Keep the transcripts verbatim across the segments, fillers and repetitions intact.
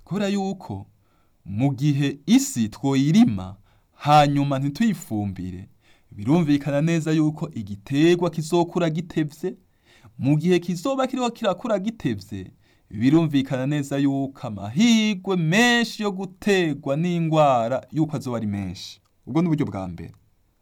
kubera yuko mu gihe isi twoyirima hanyuma ntituyifumbire, birumvikana neza yuko igiterwa kizokura gitevye. Mu gihe kizoba kiriho kirakura gitevye, birumvikana neza yuko amahirwe menshi yo gutegwa n'ingwara yuko azoba ari menshi. Ubwo ni uburyo bwa mbere,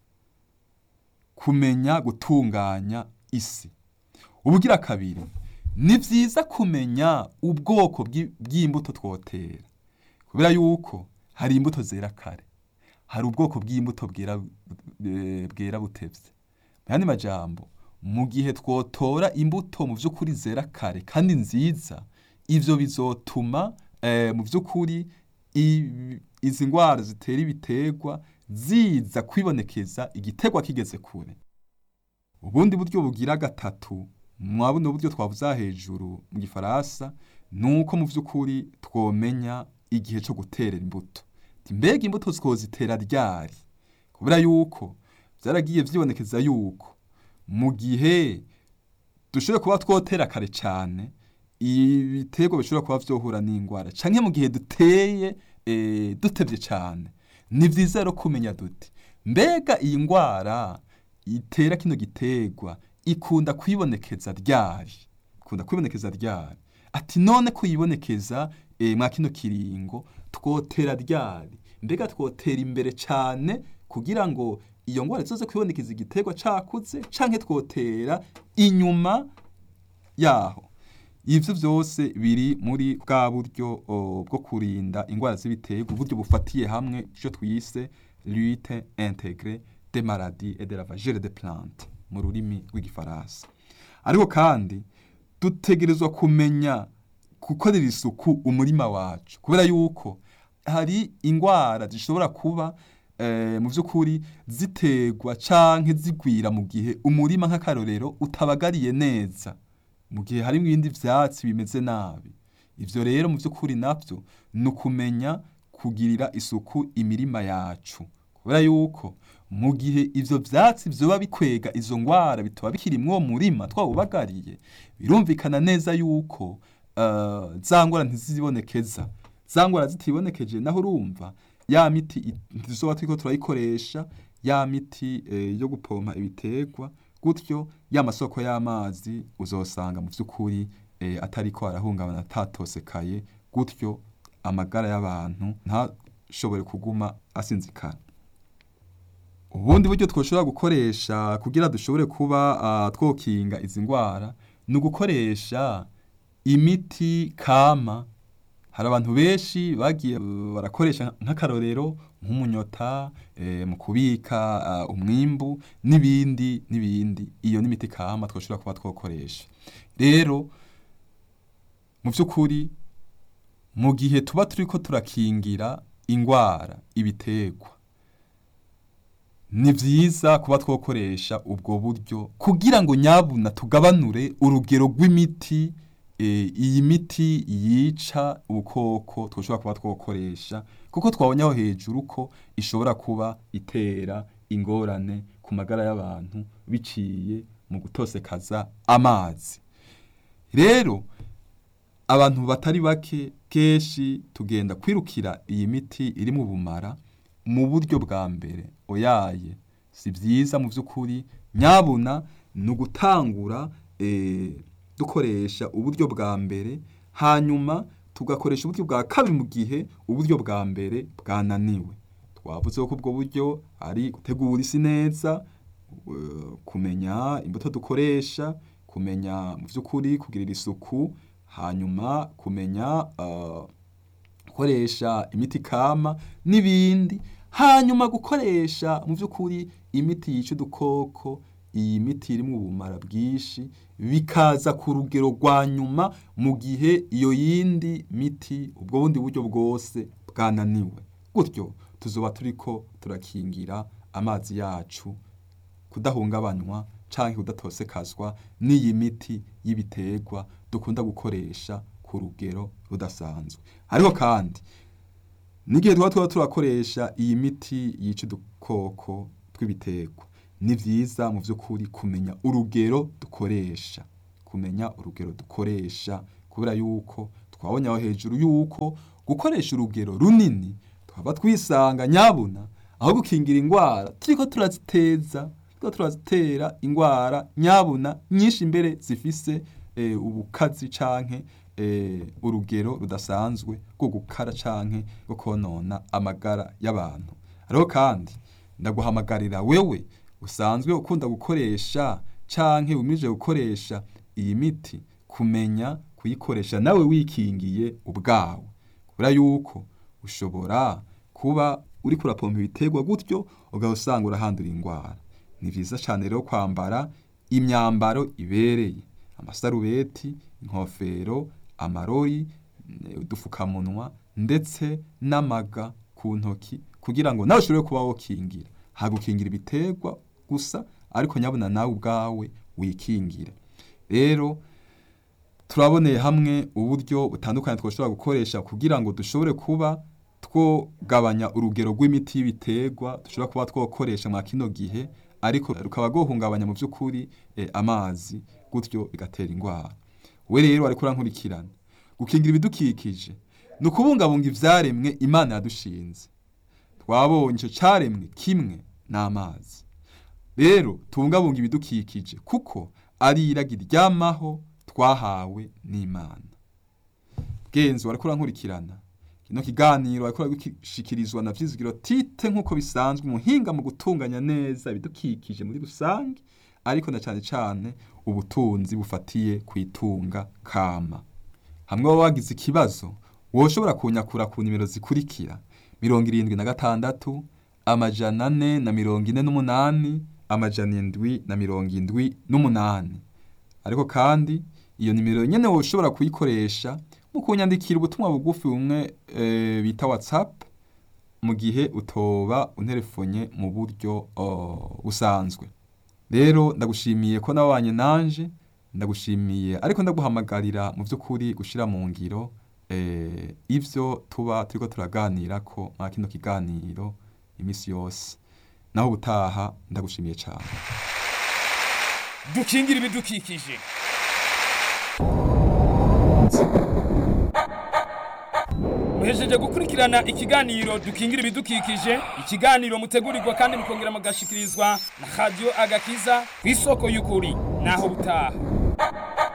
kumenya gutunganya isi. Ubugira kabiri, ni vyiza kumenya ubwoko bw'imbuto twotera, kubera yuko hari imbuto zera kare, hari ubwoko bw'imbuto bwera bwera butevye. Yandi majambo, mu gihe twotora imbuto mu vy'ukuri zera kare kandi nziza, ivyo bizotuma eh, mu vy'ukuri izi ngwara zitera ibiterwa ziza kwibonekeza igiterwa kigeze kure. Ubundi buryo bugira gatatu, mwabuno buryo twavuza hejuru mu gifaransa, nuko mu vy'ukuri twomenya igihe cyo gutera imbuto. Mbega imbuto twozitera ryari? Kubera yuko vyaragiye vyibonekeza yuko mu gihe dushobora kuba twotera kare cyane, ibiterwa bishobora kuba vyohura n'ingwara, canke mu gihe duteye e, dutevye cyane. Ni vyiza rero kumenya duti mbega iyi ngwara itera kino giterwa ikunda kwibonekeza ryari, ikunda kwibonekeza ryari. Ati none kuyibonekeza e, mwa kino kiringo twotera ryari? Mbega twotera imbere cyane kugira ngo iyo ngwara izoze kwibonekeza igiterwa cakuze, canke twotera inyuma yaho? Ivyo vyose biri muri bwa buryo bwo kurinda ingwara z'ibiterwa, uburyo bufatiye hamwe ico twise lutte intégrée des maladies et de la ravageur des plantes mu rurimi rw'igifaransa. Ariko kandi dutegerezwa kumenya gukorera isuku umurima wacu, kubera yuko hari ingwara zishobora kuba eh, mu vy'ukuri ziterwa canke zigwira mu gihe umurima nk'akarorero utabagariye neza, mu gihe harimo ibindi vyatsi bimeze nabi. Ivyo rero mu vy'ukuri navyo ni ukumenya kugirira isuku imirima yacu, kubera yuko mu gihe ivyo vyatsi vyoba bikwega izo ngwara bitoba bikiri mw'uwo murima twawubagariye, birumvikana neza yuko uh, za ngwara ntizibonekeza. Za ngwara zitibonekeje naho urumva ya miti tuzoba turiko turayikoresha, ya miti eh, yo gupompa ibiterwa, gutyo ya masoko y'amazi uzosanga mu vy'ukuri eh, atariko arahungabana, atatosekaye, gutyo amagara y'abantu ntashobore kuguma asinzikana. Ubundi buryo twoshobora gukoresha kugira dushobore kuba uh, twokinga izi ngwara ni ugukoresha imiti kama. Hari abantu benshi bagiye barakoresha nk'akarorero nk'umunyota e, mu kubika uh, umwimbu n'ibindi n'ibindi. Iyo n'imiti kama twoshobora kuba twokoresha. Rero mu vy'ukuri mu gihe tuba turiko turakingira ingwara ibiterwa, ni vyiza kuba twokoresha ubwo buryo kugira ngo nyabuna tugabanure urugero rw'imiti. E, iyi miti yica ubukoko twoshobora kuba twokoresha, kuko twabonye aho hejuru ko ishobora kuba itera ingorane ku magara y'abantu biciye mu gutosekaza amazi. Rero abantu batari bake keshi tugenda kwirukira iyi miti iri mu bumara mu buryo bwa mbere. Oyaye si vyiza mu vy'ukuri, nyabuna ni ugutangura e, dukoresha uburyo bwa mbere, hanyuma tugakoresha uburyo bwa kabiri mu gihe uburyo bwa mbere bwananiwe. Twavuze ko ubwo buryo ari gutegura isi neza, kumenya imbuto dukoresha, kumenya mu vy'ukuri kugirira isuku, hanyuma kumenya uh, gukoresha imiti kama n'ibindi, hanyuma gukoresha mu vy'ukuri imiti yica udukoko, iyi miti iri mu bumara bwinshi, bikaza ku rugero rwa nyuma mu gihe iyo yindi miti ubwo bundi buryo bwose bwananiwe. Gutyo tuzoba turiko turakingira amazi yacu kudahungabanywa canke kudatosekazwa n'iyi miti y'ibiterwa dukunda gukoresha ku rugero rudasanzwe. Ariko kandi n'igihe tuba tuba turakoresha iyi miti yica udukoko tw'ibiterwa, ni vyiza mu vy'ukuri kumenya urugero dukoresha, kumenya urugero dukoresha, kubera yuko twabonye aho hejuru yuko gukoresha urugero runini twaba twisanga nyabuna aho gukingira ingwara turiko turaziteza turiko turazitera ingwara nyabuna nyinshi imbere zifise e, ubukazi canke e, urugero rudasanzwe rwo gukara canke rwo konona amagara y'abantu. Ariho kandi ndaguhamagarira wewe usanzwe ukunda gukoresha canke umije gukoresha iyi miti kumenya kuyikoresha nawe wikingiye ubwawe, kubera yuko ushobora kuba uri kurapompa ibiterwa gutyo ugasanga urahandura ingwara. Ni vyiza cyane rero kwambara imyambaro ibereye, amasarubeti, inkofero, amarori, udufukamunwa ndetse n'amaga ku ntoki kugira ngo nawe ushobore kuba wokingira, hagukingira ibiterwa gusa ariko nyabuna nawe ubwawe wikingire. Rero turaboneye hamwe uburyo butandukanye twoshobora gukoresha kugira ngo dushobore kuba twogabanya urugero rw'imiti y'ibiterwa dushobora kuba twokoresha mwa kino gihe, ariko rukaba gohungabanya mu by'ukuri eh, amazi gutyo bigatera ingwara. We rero ariko urankurikirana gukingira ibidukikije ni ukubungabunga ivyaremwe Imana yadushinze. Twabonye ico caremwe kimwe n'amazi. Rero tubungabunga ibidukikije kuko ari iragi ryamaho twahawe n'Imana. Genzo ariko urankurikirana kino kiganiro ariko gushikirizwa na Vyizigiro Tite nkuko bisanzwe umuhinga mu gutunganya neza ibidukikije muri rusange, ariko na cyane cyane ubutunzi bufatiye kwitunga kama. Hamwe wagize ikibazo woshobora kunyakura ku nimero zikurikira: mirongo irindwi na gatandatu amajana ane na mirongo ine n'umunani amajana indwi na mirongo indwi n'umunani. Ariko kandi iyo nimero nyene woshobora kuyikoresha mu kunyandikira ubutumwa bugufi bumwe e, bita WhatsApp mu gihe utoba unterefonye mu buryo busanzwe. Rero ndagushimiye ko nabanye nanje, ndagushimiye ariko ndaguhamagarira mu by'ukuri gushira mu ngiro e, ivyo tuba turiko turaganira ko mwa kino kiganiro imisi yose. Naho butaha ndagushimiye cyane. Dukingira ibidukikije. Muhejeje gukurikirana ikiganiro Dukingira ibidukikije, ikiganiro mutegurirwa kandi mukongera mugashikirizwa na Radio Agakiza kw'isoko y'ukuri. Naho butaha.